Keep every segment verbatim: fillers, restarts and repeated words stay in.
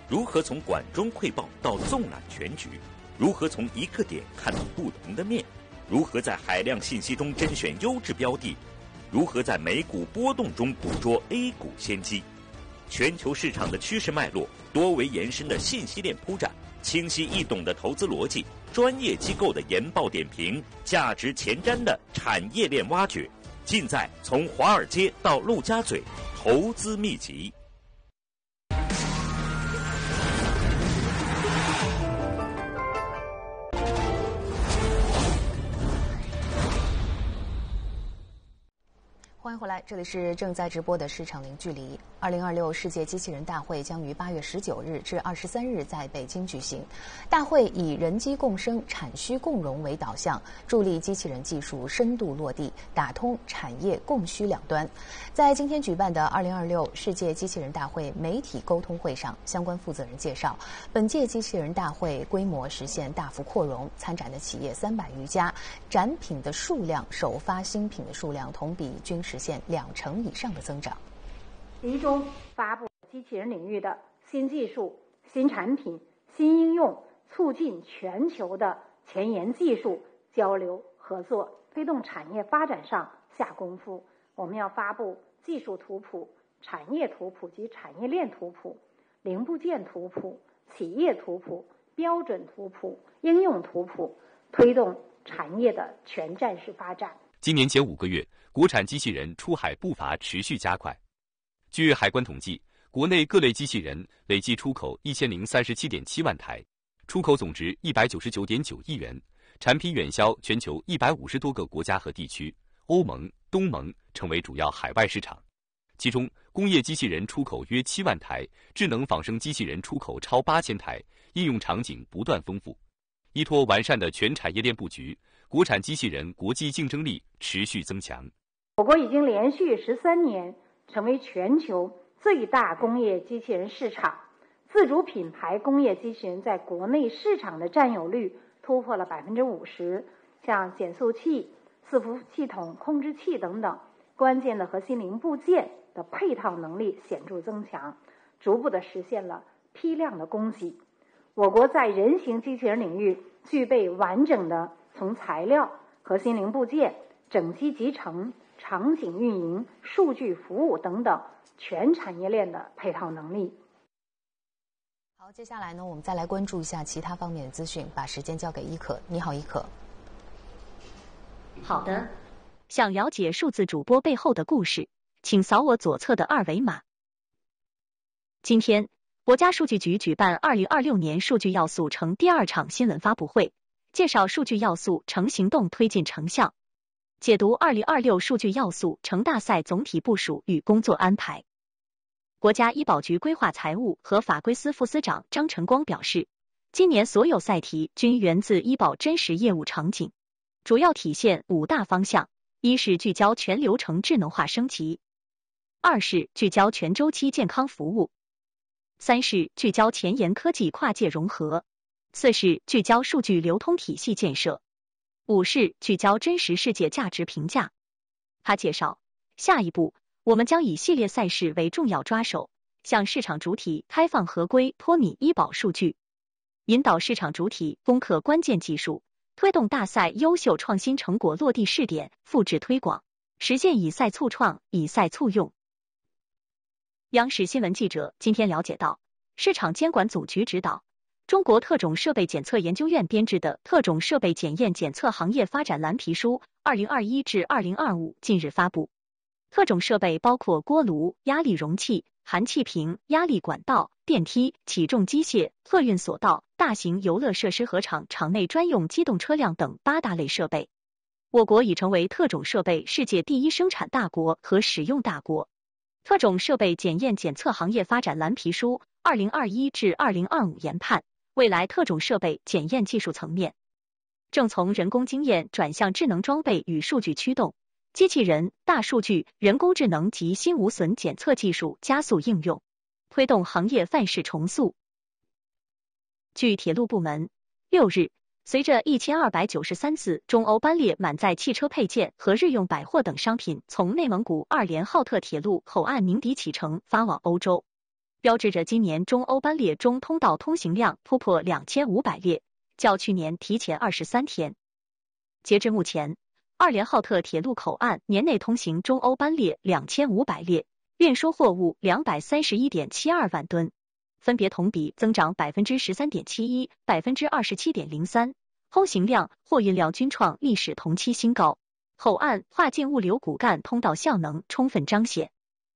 如何从管中窥豹到纵览全局？如何从一个点看到不同的面？如何在海量信息中甄选优质标的？如何在美股波动中捕捉 A 股先机？全球市场的趋势脉络，多维延伸的信息链铺展，清晰易懂的投资逻辑，专业机构的研报点评，价值前瞻的产业链挖掘，尽在从华尔街到陆家嘴投资秘籍。 欢迎回来，这里是正在直播的市场零距离。二零二六世界机器人大会将于八月十九日至二十三日在北京举行。大会以人机共生、产需共融为导向，助力机器人技术深度落地，打通产业供需两端。在今天举办的二零二六世界机器人大会媒体沟通会上，相关负责人介绍，本届机器人大会规模实现大幅扩容，参展的企业三百余家，展品的数量、首发新品的数量同比均实现两成以上的增长。 其中发布机器人领域的新技术、新产品、新应用，促进全球的前沿技术交流合作，推动产业发展上下功夫。我们要发布技术图谱、产业图谱及产业链图谱、零部件图谱、企业图谱、标准图谱、应用图谱，推动产业的全站式发展。 今年前五个月，国产机器人出海步伐持续加快。据海关统计，国内各类机器人累计出口一千零三十七点七万台，出口总值一百九十九点九亿元，产品远销全球一百五十多个国家和地区，欧盟、东盟成为主要海外市场。其中，工业机器人出口约七万台，智能仿生机器人出口超八千台，应用场景不断丰富。依托完善的全产业链布局，国产机器人国际竞争力持续增强。 我国已经连续十三年成为全球最大工业机器人市场，自主品牌工业机器人在国内市场的占有率突破了百分之五十，像减速器、伺服系统、控制器等等关键的核心零部件的配套能力显著增强，逐步的实现了批量的供给。我国在人形机器人领域具备完整的从材料、核心零部件、整机集成、场景运营、数据服务等等全产业链的配套能力。 好，接下来呢，我们再来关注一下其他方面的资讯，把时间交给伊可。你好，伊可。 好的，想了解数字主播背后的故事，请扫我左侧的二维码。今天，国家数据局举办二零二六年数据要素城第二场新闻发布会，介绍数据要素城行动推进成效，解读二零二六数据要素城大赛总体部署与工作安排。国家医保局规划财务和法规司副司长张晨光表示，今年所有赛题均源自医保真实业务场景，主要体现五大方向：一是聚焦全流程智能化升级，二是聚焦全周期健康服务，三是聚焦前沿科技跨界融合，四是聚焦数据流通体系建设，五是聚焦真实世界价值评价。他介绍，下一步我们将以系列赛事为重要抓手，向市场主体开放合规脱敏医保数据，引导市场主体攻克关键技术，推动大赛优秀创新成果落地试点、复制推广，实现以赛促创、以赛促用。央视新闻记者今天了解到，市场监管总局指导，中国特种设备检测研究院编制的《特种设备检验检测行业发展蓝皮书 二零二一至二零二五》近日发布。特种设备包括锅炉、压力容器、含气瓶、压力管道、电梯、起重机械、客运索道、大型游乐设施和场场内专用机动车辆等八大类设备。我国已成为特种设备世界第一生产大国和使用大国。特种设备检验检测行业发展蓝皮书 二零二一至二零二五 研判，未来特种设备检验技术层面正从人工经验转向智能装备与数据驱动，机器人、大数据、人工智能及新无损检测技术加速应用，推动行业范式重塑。据铁路部门，六日，随着一千二百九十三次中欧班列满载汽车配件和日用百货等商品从内蒙古二连浩特铁路口岸鸣笛启程发往欧洲， 标志着今年中欧班列中通道通行量突破两千五百列，较去年提前二十三天。截至目前，二连浩特铁路口岸年内通行中欧班列两千五百列，运输货物两百三十一点七二万吨，分别同比增长百分之十三点七一、百分之二十七点零三，通行量、货运量均创历史同期新高。口岸跨境物流骨干通道效能充分彰显。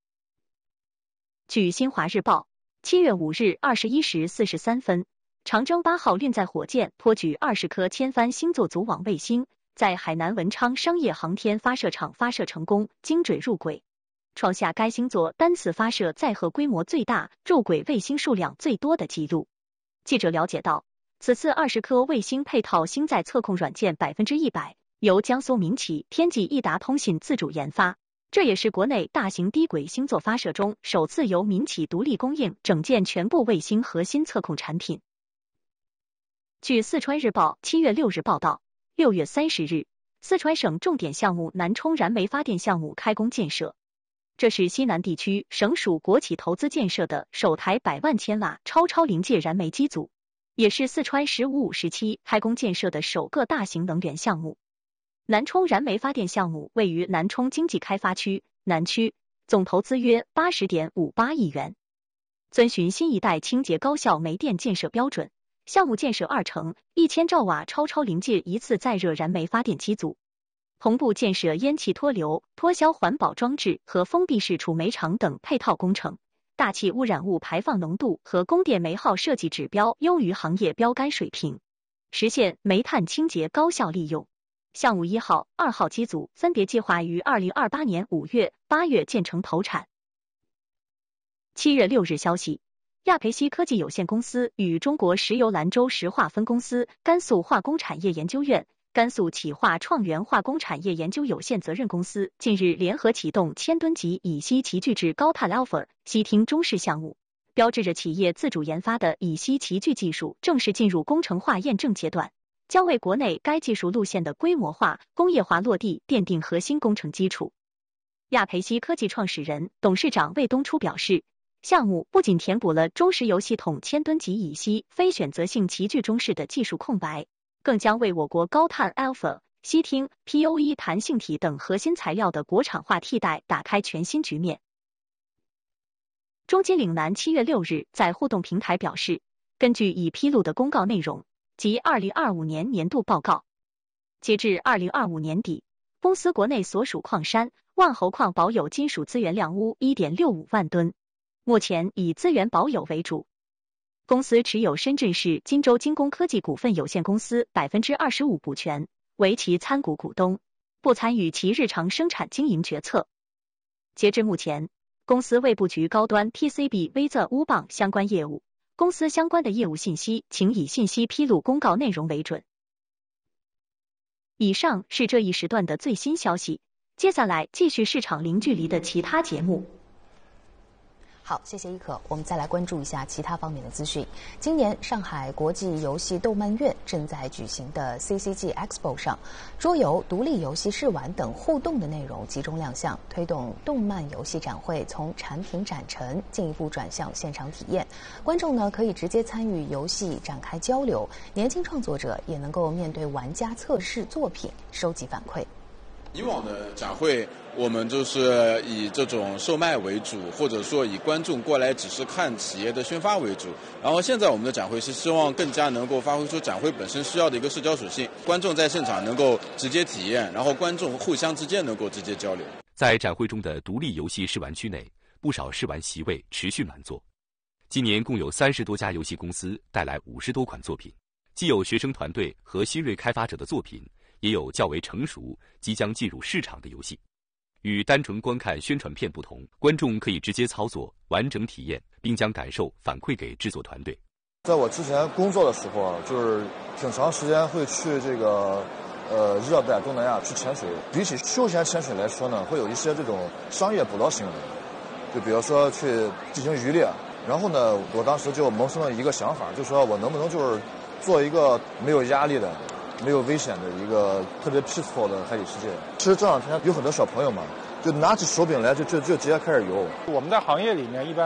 据新华日报，七月五日二十一时四十三分，长征八号运载火箭托举二十颗千帆星座组网卫星，在海南文昌商业航天发射场发射成功，精准入轨，创下该星座单次发射载荷规模最大、入轨卫星数量最多的纪录。记者了解到，此次二十颗卫星配套星载测控软件百分之一百，由江苏民企天际易达通信自主研发。这也是国内大型低轨星座发射中首次由民企独立供应整件全部卫星核心测控产品。据四川日报七月六日报道，六月三十日，四川省重点项目南充燃煤发电项目开工建设。这是西南地区省属国企投资建设的首台百万千瓦超超临界燃煤机组，也是四川“十五五”时期开工建设的首个大型能源项目。南充燃煤发电项目位于南充经济开发区南区，总投资约 八十点五八亿元，遵循新一代清洁高效煤电建设标准，项目建设二成一千兆瓦超超临界一次载热燃煤发电机组，同步建设烟气脱硫、脱硝环保装置和封闭式储煤场等配套工程，大气污染物排放浓度和供电煤耗设计指标优于行业标杆水平，实现煤炭清洁高效利用。项目一号、二号机组分别计划于二零二八年五月、八月建成投产。七月六日消息，亚培西科技有限公司与中国石油兰州石化分公司、甘肃化工产业研究院、甘肃企化创源化工产业研究有限责任公司近日联合启动千吨级乙烯齐聚酯高碳 Alpha 烯烃中试项目，标志着企业自主研发的乙烯齐聚技术正式进入工程化验证阶段，将为国内该技术路线的规模化、工业化落地奠定核心工程基础。亚培西科技创始人、董事长魏东初表示，项目不仅填补了中石油系统千吨级乙烯非选择性齐聚中试的技术空白，更将为我国高碳 Alpha、烯烃、P O E 弹性体等核心材料的国产化替代打开全新局面。中金岭南七月六日在互动平台表示，根据已披露的公告内容及二零二五年年度报告，截至二零二五年底，公司国内所属矿山万侯矿保有金属资源量钨 一点六五万吨，目前以资源保有为主。公司持有深圳市金州精工科技股份有限公司 百分之二十五 股权，为其参股股东，不参与其日常生产经营决策。截至目前，公司未布局高端 P C B 微测钨棒相关业务，公司相关的业务信息请以信息披露公告内容为准。以上是这一时段的最新消息，接下来继续市场零距离的其他节目。 好，谢谢一可。我们再来关注一下其他方面的资讯。今年上海国际游戏动漫院正在举行的 C C G Expo 上，桌游、独立游戏试玩等互动的内容集中亮相，推动动漫游戏展会从产品展陈进一步转向现场体验。观众呢可以直接参与游戏展开交流，年轻创作者也能够面对玩家测试作品，收集反馈。 以往的展会，我们就是以这种售卖为主，或者说以观众过来只是看企业的宣发为主。然后现在我们的展会是希望更加能够发挥出展会本身需要的一个社交属性，观众在现场能够直接体验，然后观众互相之间能够直接交流。 在展会中的独立游戏试玩区内，不少试玩席位持续满座。今年共有三十多家游戏公司带来五十多款作品，既有学生团队和新锐开发者的作品，也有较为成熟、即将进入市场的游戏。与单纯观看宣传片不同，观众可以直接操作，完整体验，并将感受反馈给制作团队。 在我之前工作的时候，就是挺长时间会去这个呃热带东南亚去潜水。比起休闲潜水来说呢，会有一些这种商业捕捞行为，就比如说去进行渔猎。然后呢，我当时就萌生了一个想法，就说我能不能就是做一个没有压力的、没有危险的一个特别 peaceful 的海底世界。其实这两天有很多小朋友嘛，就拿起手柄来就就就直接开始游。 我们在行业里面一般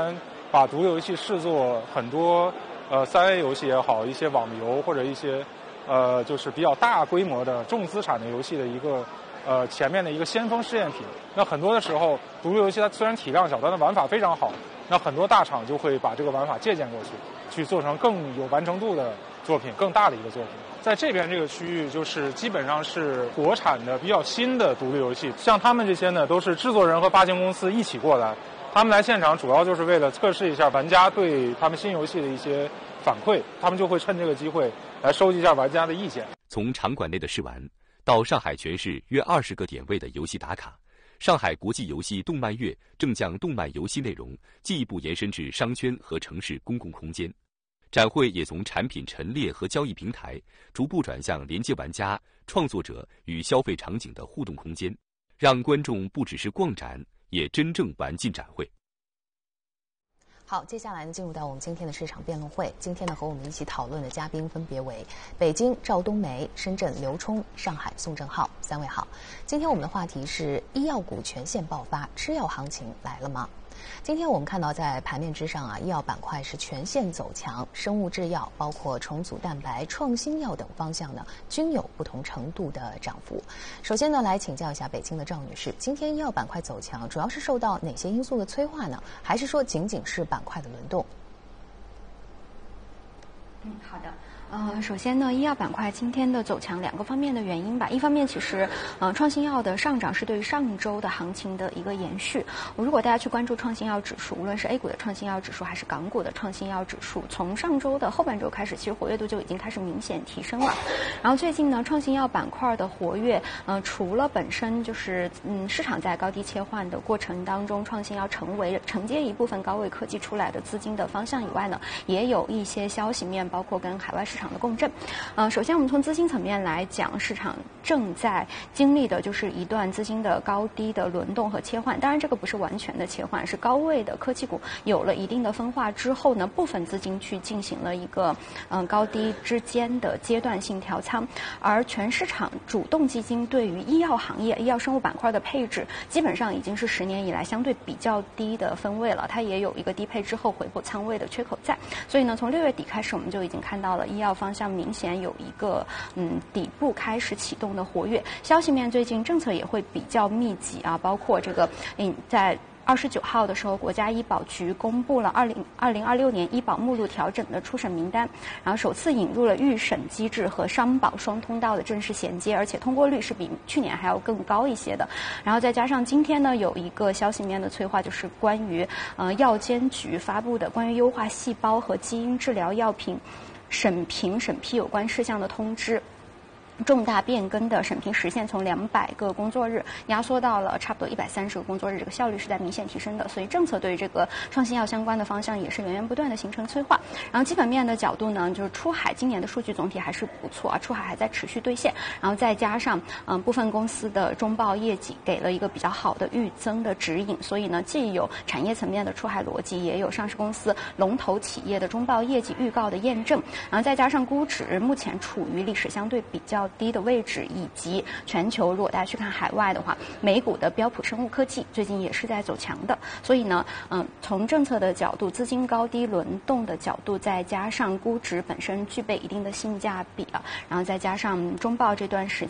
把独立游戏视作很多呃三 A 游戏也好，一些网游或者一些呃就是比较大规模的重资产的游戏的一个呃前面的一个先锋试验品。那很多的时候，独立游戏它虽然体量小，但是玩法非常好，那很多大厂就会把这个玩法借鉴过去，去做成更有完成度的作品，更大的一个作品。在这边这个区域，就是基本上是国产的比较新的独立游戏，像他们这些呢，都是制作人和发行公司一起过来，他们来现场主要就是为了测试一下玩家对他们新游戏的一些反馈，他们就会趁这个机会来收集一下玩家的意见。 从场馆内的试玩到上海全市约二十个点位的游戏打卡，上海国际游戏动漫月正将动漫游戏内容进一步延伸至商圈和城市公共空间。展会也从产品陈列和交易平台逐步转向连接玩家、创作者与消费场景的互动空间，让观众不只是逛展，也真正玩进展会。 好，接下来呢，进入到我们今天的市场辩论会。今天呢，和我们一起讨论的嘉宾分别为北京赵冬梅、深圳刘冲、上海宋正浩三位好。今天我们的话题是医药股全线爆发，吃药行情来了吗？今天我们看到在盘面之上啊，医药板块是全线走强，生物制药包括重组蛋白、创新药等方向呢，均有不同程度的涨幅。首先呢，来请教一下北京的赵女士，今天医药板块走强，主要是受到哪些因素的催化呢？还是说仅仅是板块的轮动？ 嗯，好的。呃，首先呢，医药板块今天的走强两个方面的原因吧。一方面，其实呃创新药的上涨是对于上周的行情的一个延续。如果大家去关注创新药指数，无论是 A 股的创新药指数还是港股的创新药指数，从上周的后半周开始，其实活跃度就已经开始明显提升了。然后最近呢，创新药板块的活跃，呃，除了本身就是嗯市场在高低切换的过程当中，创新药成为承接一部分高位科技出来的资金的方向以外呢，也有一些消息面，包括跟海外市场场的共振。呃，首先我们从资金层面来讲，市场正在经历的就是一段资金的高低的轮动和切换。当然，这个不是完全的切换，是高位的科技股有了一定的分化之后呢，部分资金去进行了一个嗯、呃、高低之间的阶段性调仓，而全市场主动基金对于医药行业、医药生物板块的配置，基本上已经是十年以来相对比较低的分位了，它也有一个低配之后回补仓位的缺口在。所以呢，从六月底开始，我们就已经看到了医药方向明显有一个嗯底部开始启动的活跃。消息面最近政策也会比较密集啊，包括这个嗯在二十九号的时候，国家医保局公布了二零二零二六年医保目录调整的初审名单，然后首次引入了预审机制和商保双通道的正式衔接，而且通过率是比去年还要更高一些的。然后再加上今天呢，有一个消息面的催化，就是关于呃药监局发布的关于优化细胞和基因治疗药品审评审批有关事项的通知。重大变更的审评时限从两百个工作日压缩到了差不多一百三十个工作日，这个效率是在明显提升的。所以政策对于这个创新药相关的方向也是源源不断的形成催化。然后基本面的角度呢，就是出海今年的数据总体还是不错啊，出海还在持续兑现。然后再加上嗯部分公司的中报业绩给了一个比较好的预增的指引，所以呢，既有产业层面的出海逻辑，也有上市公司龙头企业的中报业绩预告的验证。然后再加上估值目前处于历史相对比较低的位置，以及全球如果大家去看海外的话，美股的标普生物科技最近也是在走强的。所以呢，嗯，从政策的角度、资金高低轮动的角度，再加上估值本身具备一定的性价比啊，然后再加上中报这段时间